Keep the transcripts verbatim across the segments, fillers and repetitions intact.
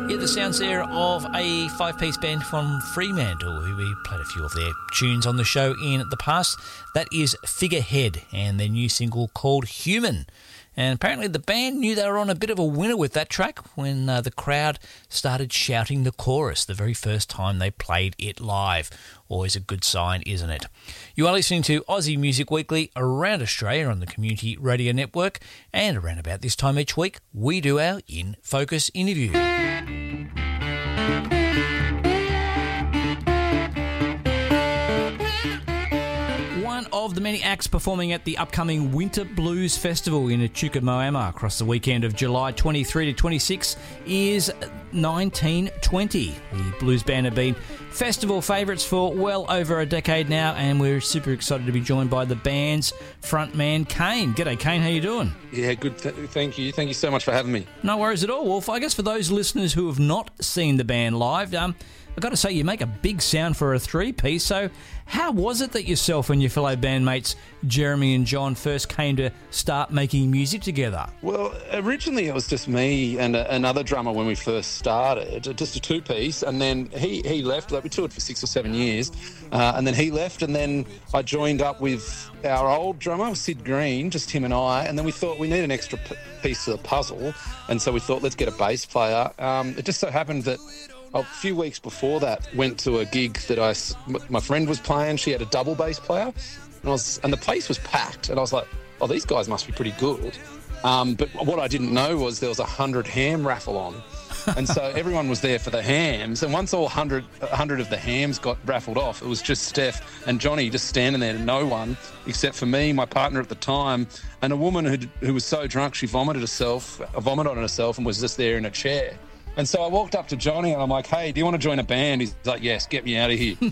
Yeah, the sounds there of a five-piece band from Fremantle, who we played a few of their tunes on the show in the past. That is Figurehead and their new single called Human. And apparently the band knew they were on a bit of a winner with that track when uh, the crowd started shouting the chorus the very first time they played it live. Always a good sign, isn't it? You are listening to Aussie Music Weekly around Australia on the Community Radio Network, and around about this time each week we do our In Focus interview. Of the many acts performing at the upcoming Winter Blues Festival in Echuca Moama across the weekend of July twenty-third to twenty-sixth is nineteen twenty. The blues band have been festival favourites for well over a decade now, and we're super excited to be joined by the band's frontman, Kane. G'day, Kane. How you doing? Yeah, good. Th- thank you. Thank you so much for having me. No worries at all. Well, I guess for those listeners who have not seen the band live, um, I've got to say you make a big sound for a three-piece, so how was it that yourself and your fellow bandmates Jeremy and John first came to start making music together? Well, originally it was just me and a, another drummer when we first started, just a two-piece, and then he, he left. Like, we toured for six or seven years, uh, and then he left, and then I joined up with our old drummer, Sid Green, just him and I, and then we thought we need an extra p- piece of the puzzle, and so we thought let's get a bass player. Um, it just so happened that a few weeks before that, went to a gig that I, my friend was playing. She had a double bass player, and, I was, and the place was packed. And I was like, oh, these guys must be pretty good. Um, but what I didn't know was there was a hundred ham raffle on. And so everyone was there for the hams. And once all one hundred, one hundred of the hams got raffled off, it was just Steph and Johnny just standing there, no one, except for me, my partner at the time, and a woman who who was so drunk she vomited herself, vomited on herself and was just there in a chair. And so I walked up to Johnny and I'm like, hey, do you want to join a band? He's like, yes, get me out of here.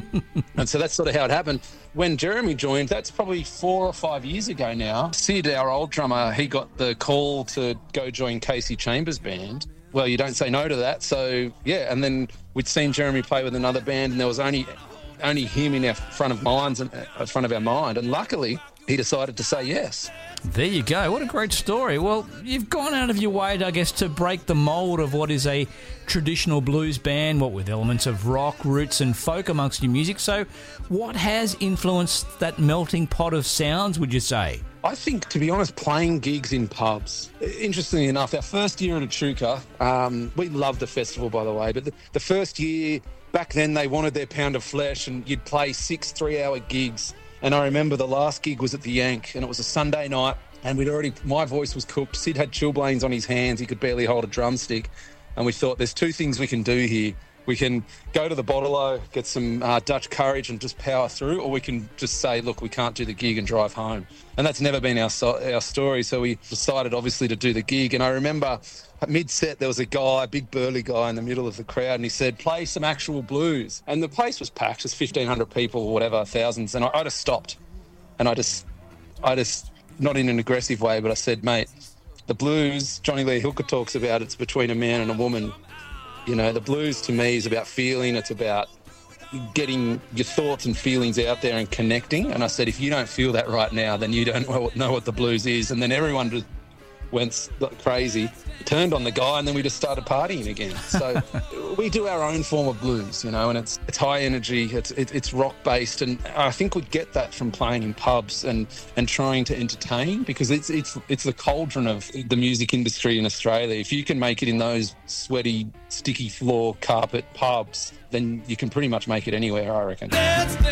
And so that's sort of how it happened. When Jeremy joined, that's probably four or five years ago now. Sid, our old drummer, he got the call to go join Casey Chambers' band. Well, you don't say no to that. So, yeah, and then we'd seen Jeremy play with another band and there was only only him in our front of minds and in front of our mind. And luckily, he decided to say yes. There you go. What a great story. Well, you've gone out of your way, I guess, to break the mould of what is a traditional blues band, what with elements of rock, roots and folk amongst your music. So what has influenced that melting pot of sounds, would you say? I think, to be honest, playing gigs in pubs. Interestingly enough, our first year at Echuca, um, we loved the festival, by the way, but the, the first year, back then they wanted their pound of flesh and you'd play six three-hour gigs. And I remember the last gig was at the Yank and it was a Sunday night and we'd already, my voice was cooked. Sid had chilblains on his hands. He could barely hold a drumstick. And we thought there's two things we can do here. We can go to the Bottle-O, get some uh, Dutch courage and just power through, or we can just say, look, we can't do the gig and drive home. And that's never been our so- our story. So we decided, obviously, to do the gig. And I remember mid-set, there was a guy, a big burly guy in the middle of the crowd, and he said, play some actual blues. And the place was packed. There's fifteen hundred people or whatever, thousands. And I, I just stopped. And I just, I just, not in an aggressive way, but I said, mate, the blues, Johnny Lee Hooker talks about, it's between a man and a woman. You know, the blues to me is about feeling. It's about getting your thoughts and feelings out there and connecting. And I said, if you don't feel that right now, then you don't know what, know what the blues is. And then everyone just went crazy, turned on the guy, and then we just started partying again. So we do our own form of blues, you know, and it's it's high energy, it's it, it's rock based, and I think we get that from playing in pubs and and trying to entertain, because it's it's it's the cauldron of the music industry in Australia. If you can make it in those sweaty, sticky floor carpet pubs, then you can pretty much make it anywhere, I reckon. Let's dance.